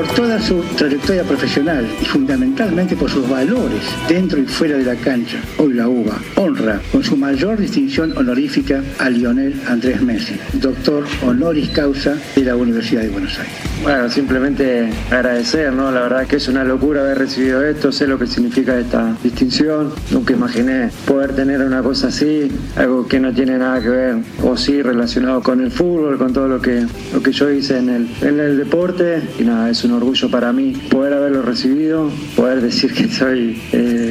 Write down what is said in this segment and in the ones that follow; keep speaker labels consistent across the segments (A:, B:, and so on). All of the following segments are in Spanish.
A: toda su trayectoria profesional y fundamentalmente por sus valores dentro y fuera de la cancha, hoy la UBA honra con su mayor distinción honorífica a Lionel Andrés Messi, doctor honoris causa de la Universidad de Buenos Aires.
B: Bueno, simplemente agradecer, ¿no? La verdad que es una locura haber recibido esto, sé lo que significa esta distinción, nunca imaginé poder tener una cosa así, algo que no tiene nada que ver, o sí, relacionado con el fútbol, con todo lo que yo hice en el deporte, y nada, es un orgullo para mí poder haberlo recibido, poder decir que soy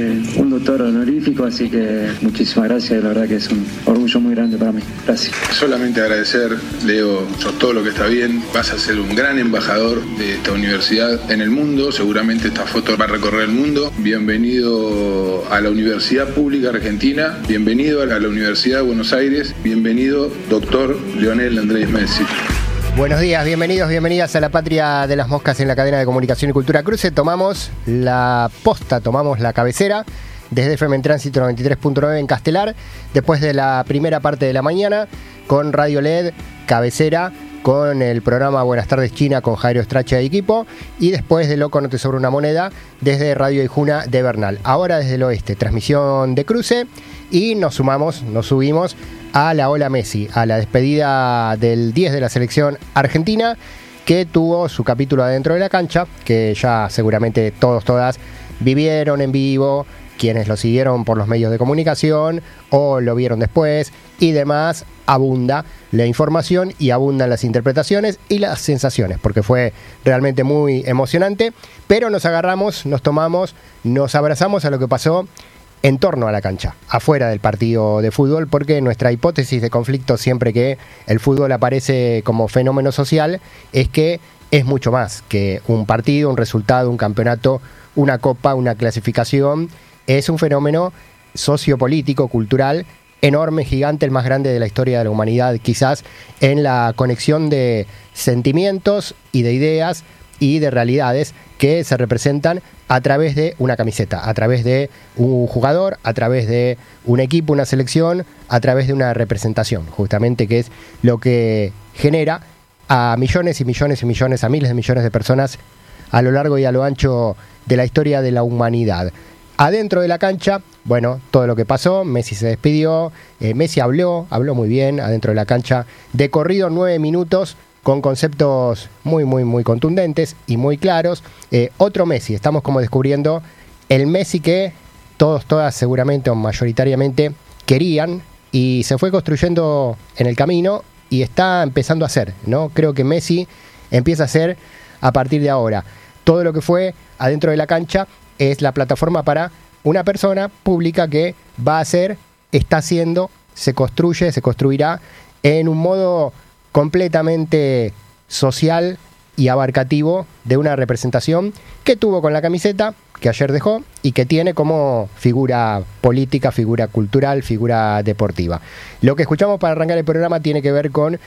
B: un doctor honorífico, así que muchísimas gracias, la verdad que es un orgullo muy grande para mí. Gracias.
C: Solamente agradecer, Leo, sos todo lo que está bien, vas a ser un gran embajador de esta universidad en el mundo, seguramente esta foto va a recorrer el mundo. Bienvenido a la Universidad Pública Argentina, bienvenido a la Universidad de Buenos Aires, bienvenido doctor Lionel Andrés Messi.
D: Buenos días, bienvenidos, bienvenidas a la patria de las moscas en la cadena de comunicación y cultura Cruce. Tomamos la posta, tomamos la cabecera desde FM en Tránsito 93.9 en Castelar, después de la primera parte de la mañana con Radio LED, cabecera, con el programa Buenas Tardes China con Jairo Stracha y equipo, y después de Loco No Te Sobra Una Moneda desde Radio Ijuna de Bernal. Ahora desde el oeste, transmisión de Cruce, y nos subimos a la Ola Messi, a la despedida del 10 de la selección argentina, que tuvo su capítulo adentro de la cancha, que ya seguramente todas vivieron en vivo, quienes lo siguieron por los medios de comunicación o lo vieron después y demás. Abunda la información y abundan las interpretaciones y las sensaciones, porque fue realmente muy emocionante, pero nos agarramos, nos tomamos, nos abrazamos a lo que pasó en torno a la cancha, afuera del partido de fútbol, porque nuestra hipótesis de conflicto siempre que el fútbol aparece como fenómeno social es que es mucho más que un partido, un resultado, un campeonato, una copa, una clasificación. Es un fenómeno sociopolítico, cultural, enorme, gigante, el más grande de la historia de la humanidad, quizás en la conexión de sentimientos y de ideas y de realidades que se representan a través de una camiseta, a través de un jugador, a través de un equipo, una selección, a través de una representación, justamente, que es lo que genera a millones y millones y millones, a miles de millones de personas a lo largo y a lo ancho de la historia de la humanidad. Adentro de la cancha, bueno, todo lo que pasó, Messi se despidió, Messi habló muy bien adentro de la cancha, de corrido 9 minutos, con conceptos muy contundentes y muy claros. Otro Messi, estamos como descubriendo el Messi que todas seguramente o mayoritariamente querían, y se fue construyendo en el camino y está empezando a hacer, ¿no? Creo que Messi empieza a hacer a partir de ahora. Todo lo que fue adentro de la cancha es la plataforma para una persona pública que va a hacer, está haciendo, se construye, se construirá en un modo completamente social y abarcativo de una representación que tuvo con la camiseta, que ayer dejó, y que tiene como figura política, figura cultural, figura deportiva. Lo que escuchamos para arrancar el programa tiene que ver con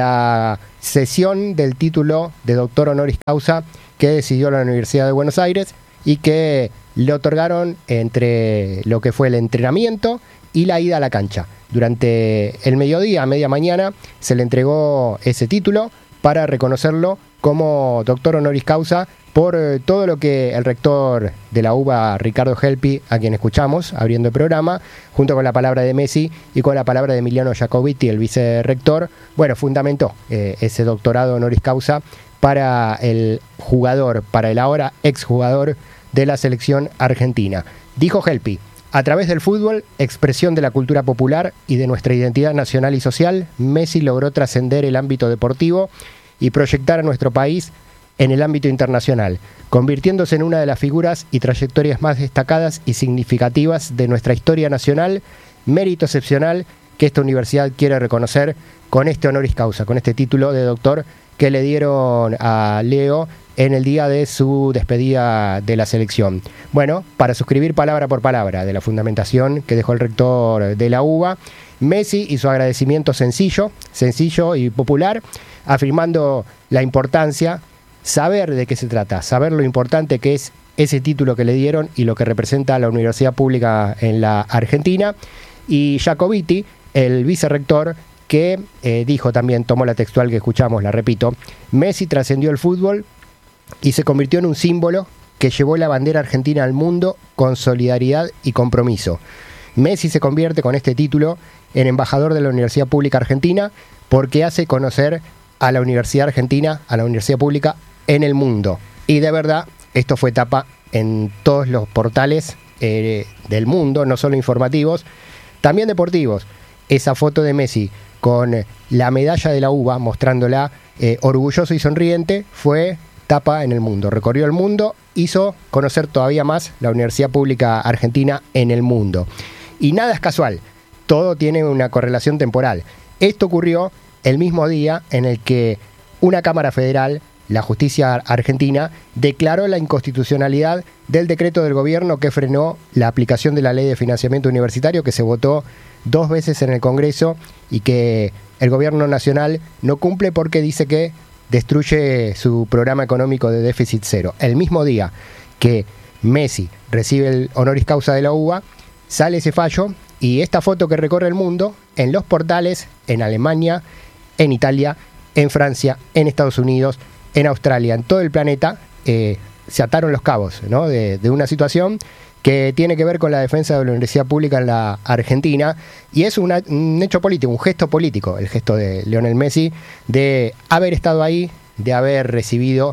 D: la cesión del título de doctor honoris causa que decidió la Universidad de Buenos Aires y que le otorgaron entre lo que fue el entrenamiento y la ida a la cancha. Durante el mediodía, a media mañana, se le entregó ese título para reconocerlo como doctor honoris causa por todo lo que el rector de la UBA, Ricardo Helpi, a quien escuchamos abriendo el programa, junto con la palabra de Messi y con la palabra de Emiliano Jacobiti, el vicerrector, bueno, fundamentó ese doctorado honoris causa para el jugador, para el ahora exjugador de la selección argentina. Dijo Helpi: a través del fútbol, expresión de la cultura popular y de nuestra identidad nacional y social, Messi logró trascender el ámbito deportivo y proyectar a nuestro país en el ámbito internacional, convirtiéndose en una de las figuras y trayectorias más destacadas y significativas de nuestra historia nacional, mérito excepcional que esta universidad quiere reconocer con este honoris causa, con este título de doctor que le dieron a Leo en el día de su despedida de la selección. Bueno, para suscribir palabra por palabra de la fundamentación que dejó el rector de la UBA, Messi hizo agradecimiento sencillo y popular, afirmando la importancia, saber de qué se trata, saber lo importante que es ese título que le dieron y lo que representa a la universidad pública en la Argentina. Y Jacobiti, el vicerrector, que dijo también, tomó la textual que escuchamos, la repito: Messi trascendió el fútbol y se convirtió en un símbolo que llevó la bandera argentina al mundo con solidaridad y compromiso. Messi se convierte con este título en embajador de la Universidad Pública Argentina porque hace conocer a la Universidad Argentina, a la Universidad Pública en el mundo. Y de verdad, esto fue tapa en todos los portales del mundo, no solo informativos, también deportivos. Esa foto de Messi con la medalla de la uva, mostrándola orgulloso y sonriente, fue tapa en el mundo. Recorrió el mundo, hizo conocer todavía más la Universidad Pública Argentina en el mundo. Y nada es casual, todo tiene una correlación temporal. Esto ocurrió el mismo día en el que una Cámara Federal, la justicia argentina, declaró la inconstitucionalidad del decreto del gobierno que frenó la aplicación de la ley de financiamiento universitario, que se votó 2 veces en el Congreso y que el gobierno nacional no cumple porque dice que destruye su programa económico de déficit cero. El mismo día que Messi recibe el honoris causa de la UBA, sale ese fallo y esta foto que recorre el mundo en los portales en Alemania, en Italia, en Francia, en Estados Unidos, en Australia, en todo el planeta, se ataron los cabos, ¿no? de una situación que tiene que ver con la defensa de la universidad pública en la Argentina, y es un hecho político, un gesto político, el gesto de Lionel Messi, de haber estado ahí, de haber recibido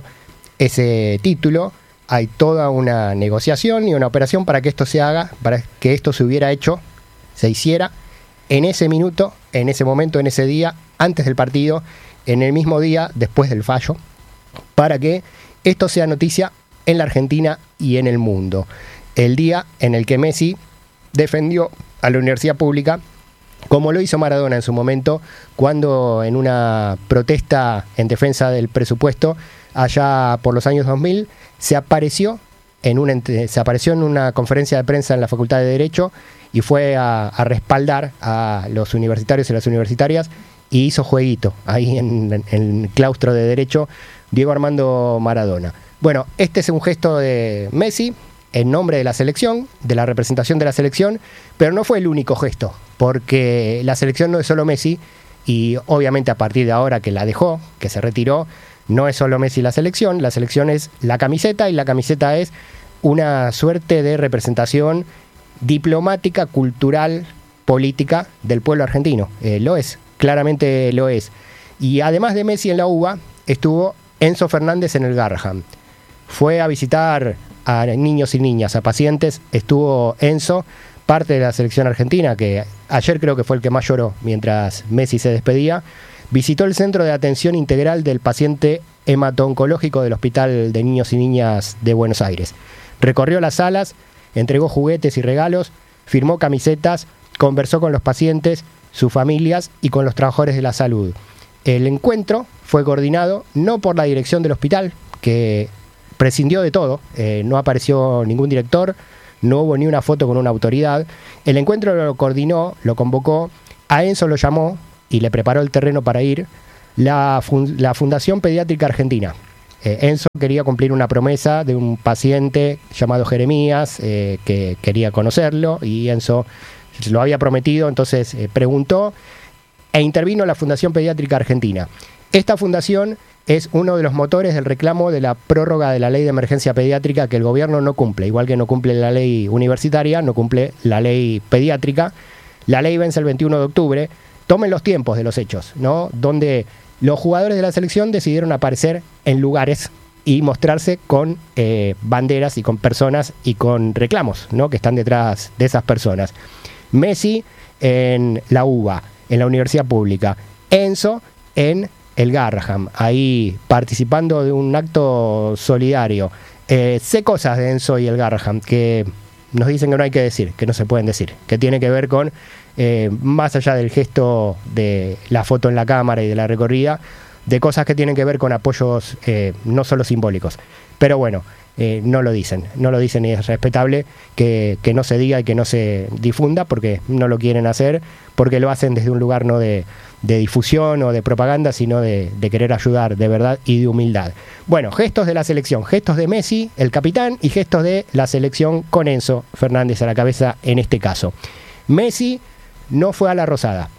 D: ese título. Hay toda una negociación y una operación para que esto se haga, para que esto se hubiera hecho, se hiciera en ese minuto, en ese momento, en ese día, antes del partido, en el mismo día, después del fallo, para que esto sea noticia en la Argentina y en el mundo. El día en el que Messi defendió a la universidad pública, como lo hizo Maradona en su momento, cuando en una protesta en defensa del presupuesto, allá por los años 2000, se apareció en una conferencia de prensa en la Facultad de Derecho y fue a respaldar a los universitarios y las universitarias y hizo jueguito ahí en el claustro de Derecho Diego Armando Maradona. Bueno, este es un gesto de Messi en nombre de la selección, de la representación de la selección, pero no fue el único gesto, porque la selección no es solo Messi, y obviamente a partir de ahora que la dejó, que se retiró, no es solo Messi la selección es la camiseta, y la camiseta es una suerte de representación diplomática, cultural, política del pueblo argentino. Lo es, claramente lo es. Y además de Messi en la UBA, estuvo Enzo Fernández en el Garrahan. Fue a visitar a niños y niñas, a pacientes, estuvo Enzo, parte de la selección argentina, que ayer creo que fue el que más lloró mientras Messi se despedía. Visitó el Centro de Atención Integral del Paciente Hemato-Oncológico del Hospital de Niños y Niñas de Buenos Aires. Recorrió las salas, entregó juguetes y regalos, firmó camisetas, conversó con los pacientes, sus familias y con los trabajadores de la salud. El encuentro fue coordinado no por la dirección del hospital, que prescindió de todo, no apareció ningún director, no hubo ni una foto con una autoridad. El encuentro lo coordinó, lo convocó, a Enzo lo llamó y le preparó el terreno para ir la Fundación Pediátrica Argentina. Enzo quería cumplir una promesa de un paciente llamado Jeremías, que quería conocerlo, y Enzo lo había prometido, entonces preguntó e intervino la Fundación Pediátrica Argentina. Esta fundación es uno de los motores del reclamo de la prórroga de la ley de emergencia pediátrica que el gobierno no cumple, igual que no cumple la ley universitaria, no cumple la ley pediátrica. La ley vence el 21 de octubre. Tomen los tiempos de los hechos, ¿no? Donde los jugadores de la selección decidieron aparecer en lugares y mostrarse con banderas y con personas y con reclamos, ¿no? Que están detrás de esas personas. Messi en la UBA, en la universidad pública. Enzo en el Garrahan, ahí participando de un acto solidario. Sé cosas de Enzo y el Garrahan que nos dicen que no hay que decir, que no se pueden decir, que tiene que ver con, más allá del gesto de la foto en la cámara y de la recorrida, de cosas que tienen que ver con apoyos no solo simbólicos. Pero bueno, no lo dicen y es respetable que no se diga y que no se difunda, porque no lo quieren hacer, porque lo hacen desde un lugar no de difusión o de propaganda, sino de querer ayudar de verdad y de humildad. Bueno, gestos de la selección, gestos de Messi, el capitán, y gestos de la selección con Enzo Fernández a la cabeza en este caso. Messi no fue a la Rosada.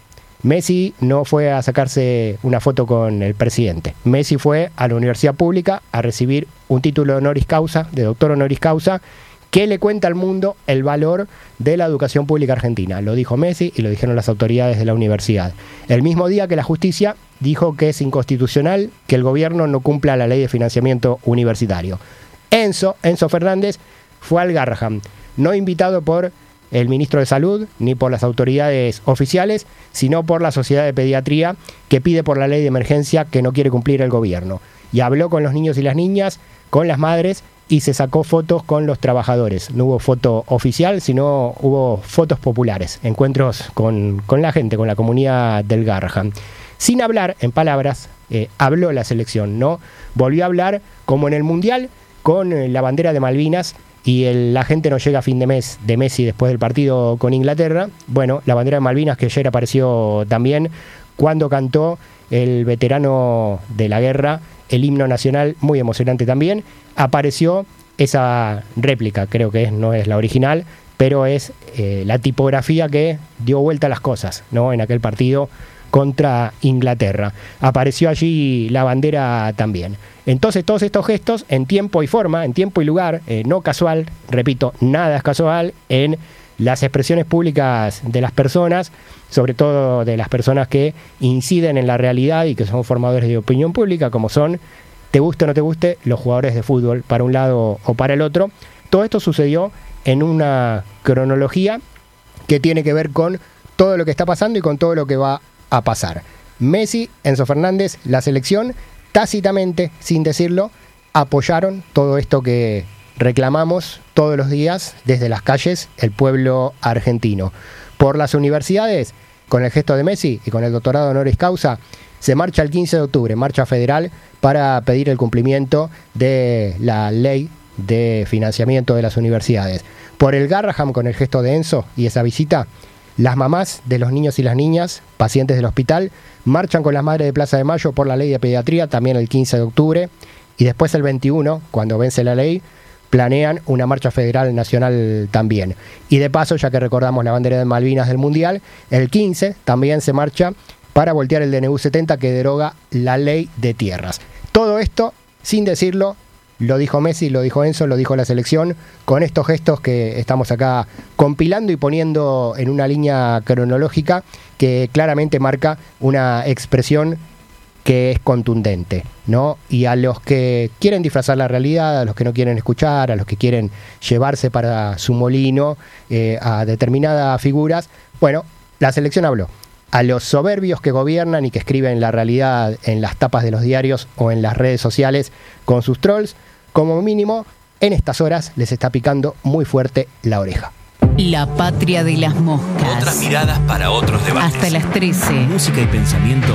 D: Messi no fue a sacarse una foto con el presidente. Messi fue a la universidad pública a recibir un título de honoris causa, de doctor honoris causa, que le cuenta al mundo el valor de la educación pública argentina. Lo dijo Messi y lo dijeron las autoridades de la universidad. El mismo día que la justicia dijo que es inconstitucional que el gobierno no cumpla la ley de financiamiento universitario. Enzo Fernández fue al Garrahan, no invitado por el ministro de Salud ni por las autoridades oficiales, sino por la Sociedad de Pediatría, que pide por la ley de emergencia que no quiere cumplir el gobierno. Y habló con los niños y las niñas, con las madres, y se sacó fotos con los trabajadores. No hubo foto oficial, sino hubo fotos populares, encuentros con la gente, con la comunidad del Garrahan. Sin hablar, en palabras, habló la selección, ¿no? Volvió a hablar como en el Mundial, con la bandera de Malvinas, y la gente no llega a fin de mes de Messi después del partido con Inglaterra. Bueno, la bandera de Malvinas, que ayer apareció también cuando cantó el veterano de la guerra, el himno nacional, muy emocionante también. Apareció esa réplica, creo que no es la original, pero es la tipografía que dio vuelta a las cosas, ¿no? En aquel partido contra Inglaterra. Apareció allí la bandera también. Entonces, todos estos gestos en tiempo y forma, en tiempo y lugar, no casual, repito, nada es casual, en las expresiones públicas de las personas, sobre todo de las personas que inciden en la realidad y que son formadores de opinión pública, como son, te guste o no te guste, los jugadores de fútbol, para un lado o para el otro. Todo esto sucedió en una cronología que tiene que ver con todo lo que está pasando y con todo lo que va a pasar. Messi, Enzo Fernández, la selección, tácitamente, sin decirlo, apoyaron todo esto que reclamamos todos los días desde las calles, el pueblo argentino. Por las universidades, con el gesto de Messi y con el doctorado honoris causa, se marcha el 15 de octubre, marcha federal, para pedir el cumplimiento de la ley de financiamiento de las universidades. Por el Garrahan, con el gesto de Enzo y esa visita, las mamás de los niños y las niñas, pacientes del hospital, marchan con las madres de Plaza de Mayo por la ley de pediatría, también el 15 de octubre, y después el 21, cuando vence la ley, planean una marcha federal nacional también. Y de paso, ya que recordamos la bandera de Malvinas del Mundial, el 15 también se marcha para voltear el DNU 70 que deroga la ley de tierras. Todo esto, sin decirlo, lo dijo Messi, lo dijo Enzo, lo dijo la selección, con estos gestos que estamos acá compilando y poniendo en una línea cronológica que claramente marca una expresión que es contundente, ¿no? Y a los que quieren disfrazar la realidad, a los que no quieren escuchar, a los que quieren llevarse para su molino a determinadas figuras, bueno, la selección habló. A los soberbios que gobiernan y que escriben la realidad en las tapas de los diarios o en las redes sociales con sus trolls, como mínimo, en estas horas les está picando muy fuerte la oreja.
E: La patria de las moscas.
F: Otras miradas para otros debates.
E: Hasta las 13.
F: Música y pensamiento